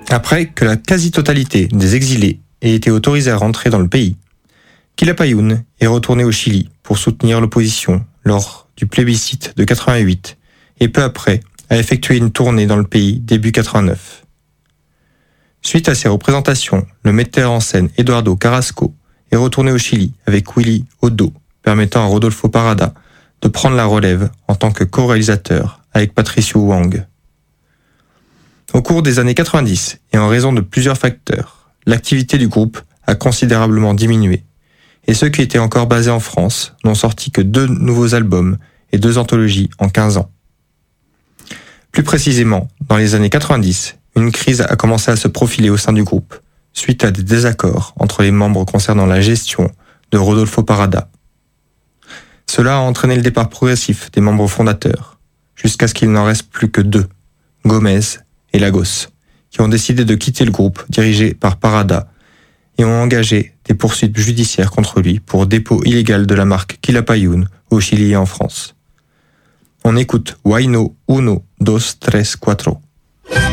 Après que la quasi-totalité des exilés ait été autorisée à rentrer dans le pays, Quilapayún est retourné au Chili pour soutenir l'opposition lors du plébiscite de 88 et peu après a effectué une tournée dans le pays début 89. Suite à ces représentations, le metteur en scène Eduardo Carrasco est retourné au Chili avec Willy Odo, permettant à Rodolfo Parada de prendre la relève en tant que co-réalisateur avec Patricio Wang. Au cours des années 90 et en raison de plusieurs facteurs, l'activité du groupe a considérablement diminué et ceux qui étaient encore basés en France n'ont sorti que 2 nouveaux albums et 2 anthologies en 15 ans. Plus précisément, dans les années 90, une crise a commencé à se profiler au sein du groupe, suite à des désaccords entre les membres concernant la gestion de Rodolfo Parada. Cela a entraîné le départ progressif des membres fondateurs, jusqu'à ce qu'il n'en reste plus que 2, Gomez et Lagos, qui ont décidé de quitter le groupe dirigé par Parada et ont engagé des poursuites judiciaires contre lui pour dépôt illégal de la marque Quilapayún au Chili et en France. On écoute Huayno 1, 2, 3, 4.